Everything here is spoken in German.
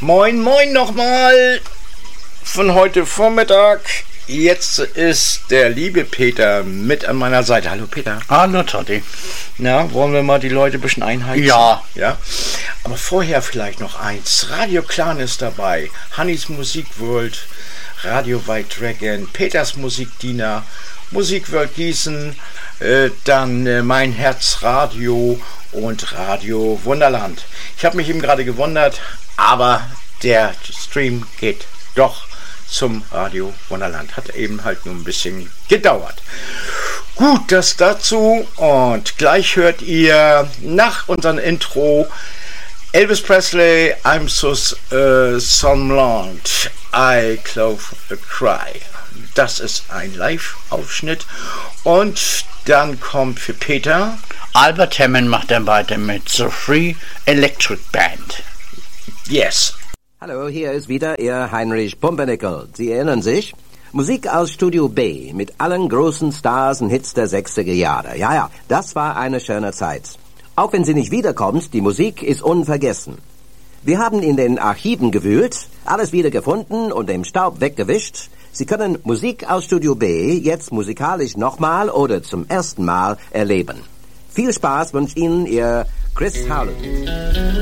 Moin, moin nochmal von heute Vormittag. Jetzt ist der liebe Peter mit an meiner Seite. Hallo Peter. Hallo Totti. Na, wollen wir mal die Leute ein bisschen einheizen? Ja. Ja. Aber vorher vielleicht noch eins. Radio Clan ist dabei. Hannis Musikworld, Radio White Dragon, Peters Musikdiener, Musikworld Gießen, dann Mein Herz Radio und Radio Wunderland. Ich habe mich eben gerade gewundert, aber der Stream geht doch zum Radio Wunderland. Hat eben halt nur ein bisschen gedauert. Gut, das dazu. Und gleich hört ihr nach unserem Intro Elvis Presley, I'm so somnolent, I close a cry. Das ist ein Live-Aufschnitt. Und dann kommt für Peter Albert Hammond macht dann weiter mit The Free Electric Band. Yes. Hallo, hier ist wieder Ihr Heinrich Pumpernickel. Sie erinnern sich? Musik aus Studio B mit allen großen Stars und Hits der 60er Jahre. Ja, das war eine schöne Zeit. Auch wenn sie nicht wiederkommt, die Musik ist unvergessen. Wir haben in den Archiven gewühlt, alles wieder gefunden und den Staub weggewischt. Sie können Musik aus Studio B jetzt musikalisch nochmal oder zum ersten Mal erleben. Viel Spaß wünscht Ihnen Ihr Chris Howland.